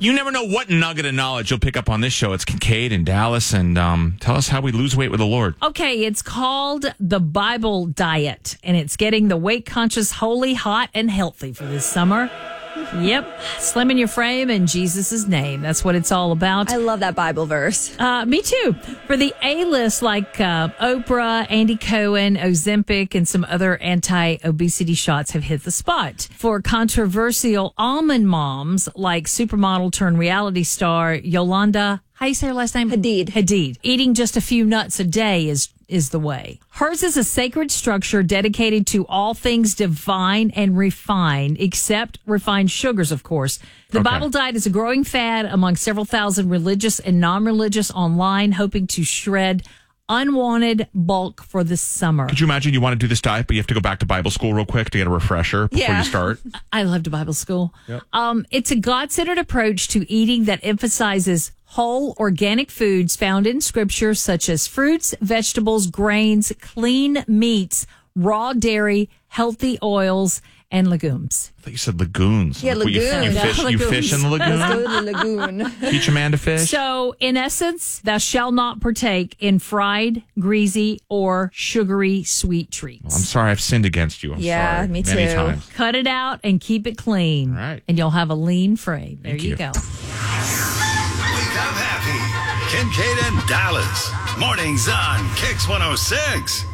You never know what nugget of knowledge you'll pick up on this show. It's Kincaid and Dallas, and tell us how we lose weight with the Lord. Okay, it's called the Bible Diet, and it's getting the weight-conscious holy, hot, and healthy for this summer. Yep, slimming your frame in Jesus' name. That's what it's all about. I love that Bible verse. Me too. For the A-list like Oprah, Andy Cohen, Ozempic, and some other anti-obesity shots have hit the spot. For controversial almond moms like supermodel turned reality star Yolanda, how do you say her last name? Hadid. Eating just a few nuts a day is the way. Hers is a sacred structure dedicated to all things divine and refined, except refined sugars, of course. The Bible Diet is a growing fad among several thousand religious and non-religious online, hoping to shred unwanted bulk for the summer. Could you imagine you want to do this diet, but you have to go back to Bible school real quick to get a refresher before you start? I loved Bible school. Yep. It's a God-centered approach to eating that emphasizes whole organic foods found in scripture, such as fruits, vegetables, grains, clean meats, raw dairy, healthy oils, and legumes. I thought you said lagoons. Yeah, Like, lagoons. You fish in the lagoon? Let's go to the lagoon. Teach a man to fish? So, in essence, thou shalt not partake in fried, greasy, or sugary sweet treats. Well, I'm sorry I've sinned against you. I'm sorry. Me Many too. times. Cut it out and keep it clean. All right. And you'll have a lean frame. There Thank you you. go. Wake up happy. Kincaid and Dallas. Mornings on Kix 106.